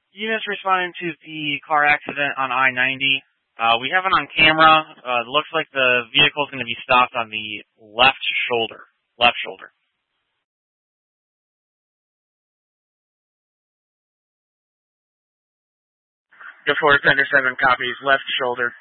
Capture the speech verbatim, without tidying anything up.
Units responding to the car accident on I ninety. Uh, we have it on camera. Uh, it looks like the vehicle is going to be stopped on the left shoulder. Left shoulder. Go forward, Thunder seven copies. Left shoulder.